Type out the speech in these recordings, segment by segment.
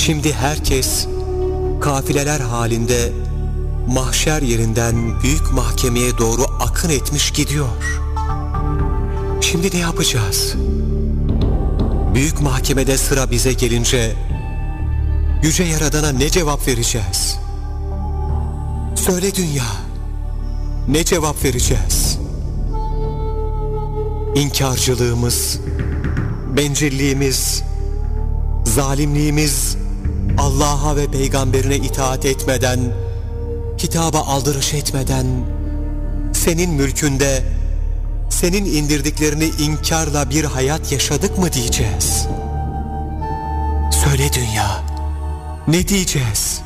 Şimdi herkes kafileler halinde mahşer yerinden büyük mahkemeye doğru akın etmiş gidiyor. Şimdi ne yapacağız? Büyük mahkemede sıra bize gelince Yüce Yaradan'a ne cevap vereceğiz? Söyle dünya, ne cevap vereceğiz? İnkarcılığımız, bencilliğimiz, zalimliğimiz, Allah'a ve peygamberine itaat etmeden, kitaba aldırış etmeden, senin mülkünde, senin indirdiklerini inkarla bir hayat yaşadık mı diyeceğiz? Söyle dünya, ne diyeceğiz?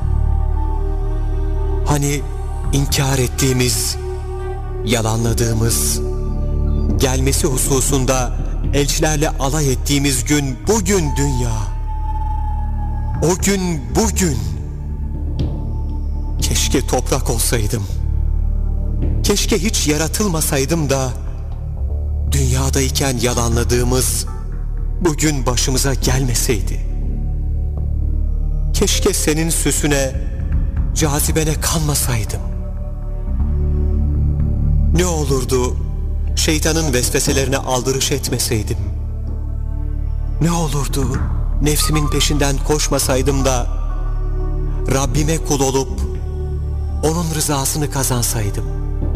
Hani inkar ettiğimiz, yalanladığımız, gelmesi hususunda elçilerle alay ettiğimiz gün bugün dünya. O gün bugün. Keşke toprak olsaydım. Keşke hiç yaratılmasaydım da dünyadayken yalanladığımız bugün başımıza gelmeseydi. Keşke senin süsüne, cazibene kanmasaydım. Ne olurdu şeytanın vesveselerine aldırış etmeseydim. Ne olurdu nefsimin peşinden koşmasaydım da Rabbime kul olup onun rızasını kazansaydım.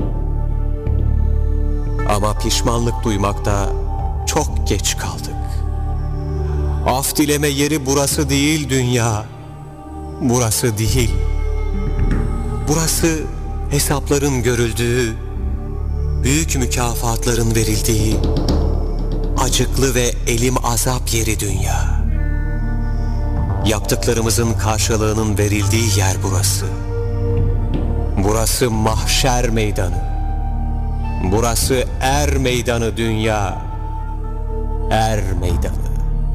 Ama pişmanlık duymakta çok geç kaldık. Af dileme yeri burası değil dünya. Burası değil. Burası hesapların görüldüğü, büyük mükafatların verildiği, acıklı ve elim azap yeri dünya. Yaptıklarımızın karşılığının verildiği yer burası. Burası mahşer meydanı. Burası er meydanı dünya. Er meydanı.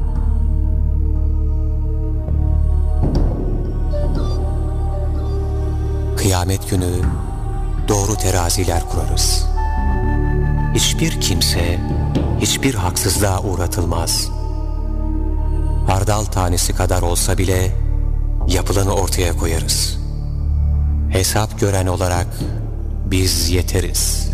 Kıyamet günü doğru teraziler kurarız. Hiçbir kimse hiçbir haksızlığa uğratılmaz. Hardal tanesi kadar olsa bile yapılanı ortaya koyarız. Hesap gören olarak biz yeteriz.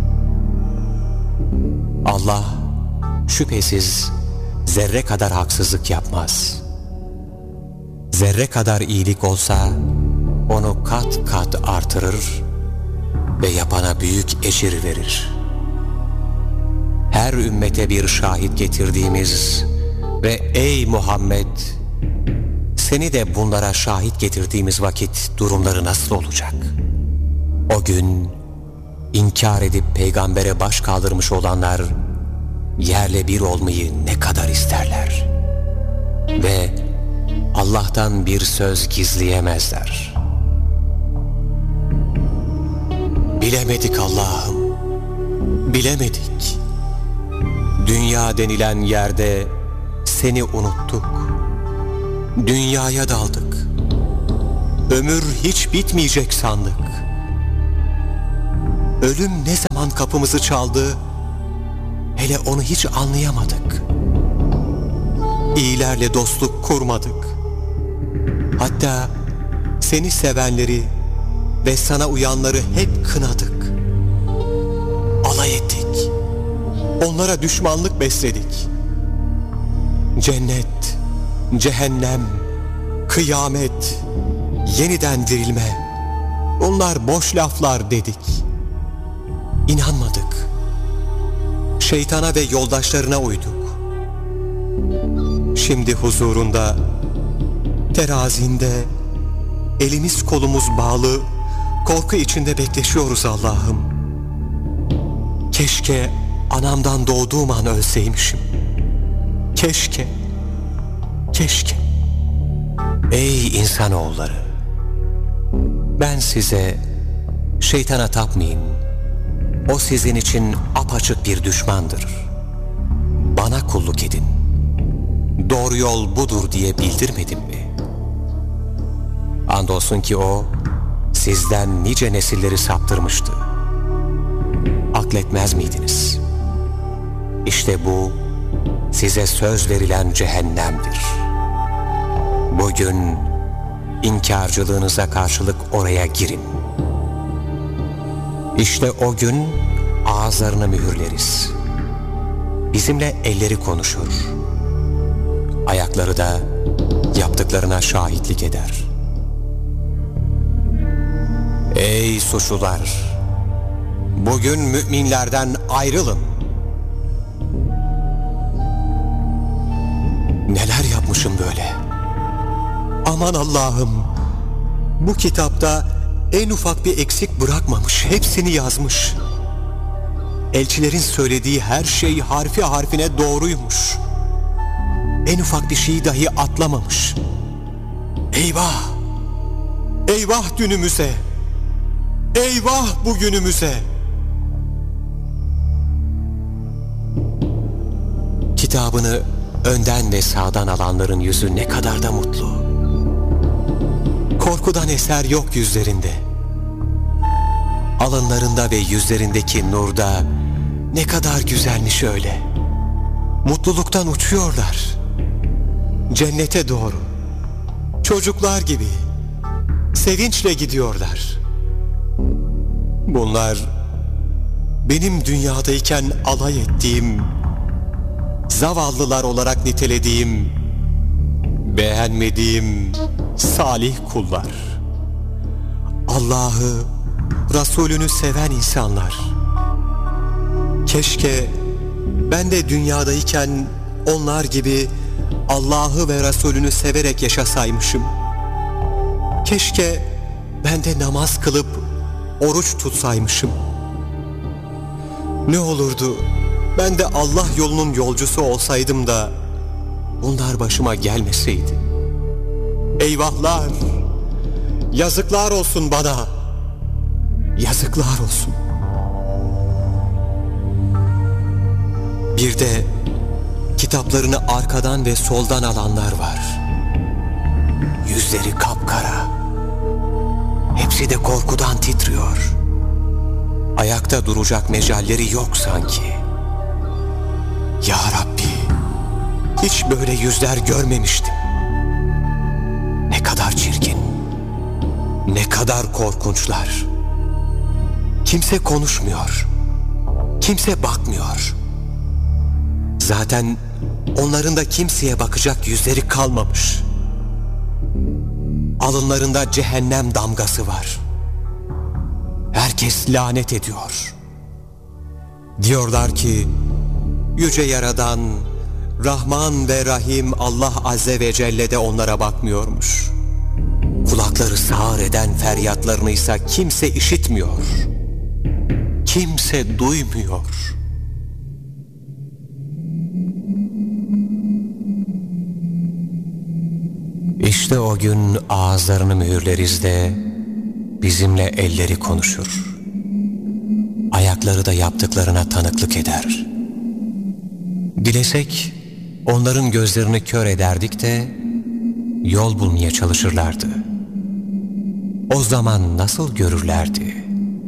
Allah şüphesiz zerre kadar haksızlık yapmaz. Zerre kadar iyilik olsa onu kat kat artırır ve yapana büyük ecir verir. Her ümmete bir şahit getirdiğimiz ve ey Muhammed, seni de bunlara şahit getirdiğimiz vakit durumları nasıl olacak? O gün inkar edip peygambere baş kaldırmış olanlar yerle bir olmayı ne kadar isterler ve Allah'tan bir söz gizleyemezler. Bilemedik Allah'ım, bilemedik. Dünya denilen yerde seni unuttuk. Dünyaya daldık. Ömür hiç bitmeyecek sandık. Ölüm ne zaman kapımızı çaldı, hele onu hiç anlayamadık. İyilerle dostluk kurmadık. Hatta seni sevenleri ve sana uyanları hep kınadık. Alay ettik. Onlara düşmanlık besledik. Cennet, cehennem, kıyamet, yeniden dirilme, bunlar boş laflar dedik. İnanmadık. Şeytana ve yoldaşlarına uyduk. Şimdi huzurunda, terazinde, elimiz kolumuz bağlı, korku içinde bekleşiyoruz Allah'ım. Keşke anamdan doğduğum an ölseymişim. Keşke, keşke. Ey insanoğulları, ben size şeytana tapmayın. O sizin için apaçık bir düşmandır. Bana kulluk edin. Doğru yol budur diye bildirmedim mi? Andolsun ki o sizden nice nesilleri saptırmıştı. Akletmez miydiniz? İşte bu size söz verilen cehennemdir. Bugün inkarcılığınıza karşılık oraya girin. İşte o gün ağızlarını mühürleriz. Bizimle elleri konuşur. Ayakları da yaptıklarına şahitlik eder. Ey suçlular! Bugün müminlerden ayrılın. Neler yapmışım böyle? Aman Allah'ım! Bu kitapta en ufak bir eksik bırakmamış, hepsini yazmış. Elçilerin söylediği her şey harfi harfine doğruymuş. En ufak bir şeyi dahi atlamamış. Eyvah! Eyvah dünümüze! Eyvah bugünümüze! Kitabını önden ve sağdan alanların yüzü ne kadar da mutlu. Korkudan eser yok yüzlerinde. Alınlarında ve yüzlerindeki nurda ne kadar güzelmiş öyle. Mutluluktan uçuyorlar. Cennete doğru. Çocuklar gibi. Sevinçle gidiyorlar. Bunlar benim dünyadayken alay ettiğim, zavallılar olarak nitelediğim, beğenmediğim salih kullar. Allah'ı, Resulünü seven insanlar. Keşke ben de dünyadayken onlar gibi Allah'ı ve Resulünü severek yaşasaymışım. Keşke ben de namaz kılıp oruç tutsaymışım. Ne olurdu ben de Allah yolunun yolcusu olsaydım da bunlar başıma gelmeseydi. Eyvahlar! Yazıklar olsun bana! Yazıklar olsun! Bir de kitaplarını arkadan ve soldan alanlar var. Yüzleri kapkara. Hepsi de korkudan titriyor. Ayakta duracak mecalleri yok sanki. Ya Rabbi, hiç böyle yüzler görmemiştim. Ne kadar çirkin, ne kadar korkunçlar. Kimse konuşmuyor, kimse bakmıyor. Zaten onların da kimseye bakacak yüzleri kalmamış. Alınlarında cehennem damgası var. Herkes lanet ediyor. Diyorlar ki, Yüce Yaradan, Rahman ve Rahim Allah Azze ve Celle de onlara bakmıyormuş. Kulakları sağır eden feryatlarını ise kimse işitmiyor. Kimse duymuyor. İşte o gün ağızlarını mühürleriz de bizimle elleri konuşur. Ayakları da yaptıklarına tanıklık eder. Dilesek onların gözlerini kör ederdik de yol bulmaya çalışırlardı. O zaman nasıl görürlerdi?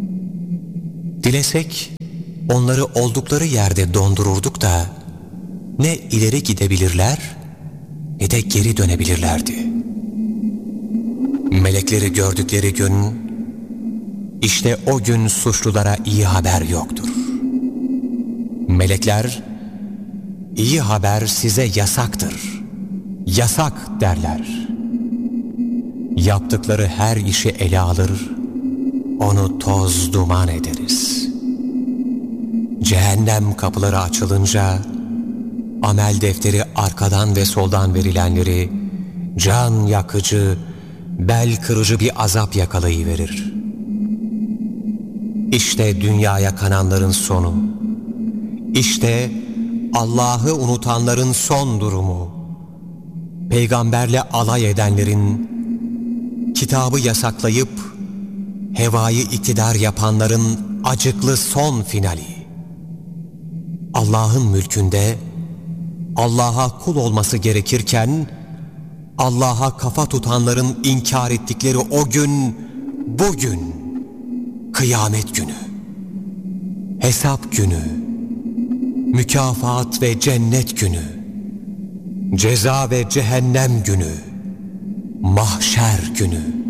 Dilesek onları oldukları yerde dondururduk da ne ileri gidebilirler ne de geri dönebilirlerdi. Melekleri gördükleri gün, işte o gün suçlulara iyi haber yoktur. Melekler, iyi haber size yasaktır, yasak derler. Yaptıkları her işi ele alır, onu toz duman ederiz. Cehennem kapıları açılınca, amel defteri arkadan ve soldan verilenleri can yakıcı, bel kırıcı bir azap yakalayıverir. İşte dünyaya kananların sonu. İşte Allah'ı unutanların son durumu. Peygamberle alay edenlerin, kitabı yasaklayıp hevayı iktidar yapanların acıklı son finali. Allah'ın mülkünde Allah'a kul olması gerekirken Allah'a kafa tutanların inkar ettikleri o gün bugün, kıyamet günü, hesap günü, mükafat ve cennet günü, ceza ve cehennem günü, Mahşer günü.